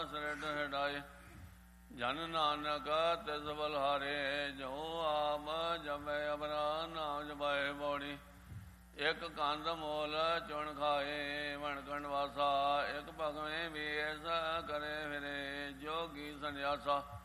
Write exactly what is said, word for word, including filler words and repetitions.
ਸਰਿਟ ਹਿਡਾਏ ਜਨ ਨਾਨਕ ਤਿਸ ਬਲਿਹਾਰੇ ਜੋ ਆਪ ਜਪੈ ਅਬਰਾ ਨਾਮ ਜਪਾਏ ਬੋੜੀ ਇਕ ਕੰਦ ਮੋਲ ਚੁਣ ਖਾਏ ਵਣਕਣ ਵਾਸਾ ਇਕ ਭਗਵੇਂ ਵੇਸ ਕਰੇ ਫਿਰੇ ਜੋਗੀ ਸੰਨਿਆਸਾ